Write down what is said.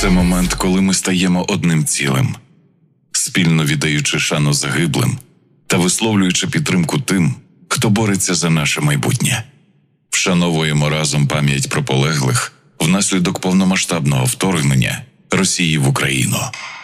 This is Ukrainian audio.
Це момент, коли ми стаємо одним цілим, спільно віддаючи шану загиблим та висловлюючи підтримку тим, хто бореться за наше майбутнє. Вшановуємо разом пам'ять про полеглих внаслідок повномасштабного вторгнення Росії в Україну.